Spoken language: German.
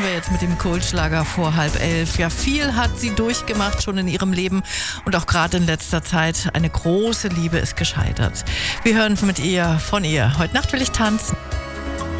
wir jetzt mit dem Kultschlager vor 10:30. Ja, viel hat sie durchgemacht schon in ihrem Leben und auch gerade in letzter Zeit. Eine große Liebe ist gescheitert. Wir hören von ihr. Heute Nacht will ich tanzen.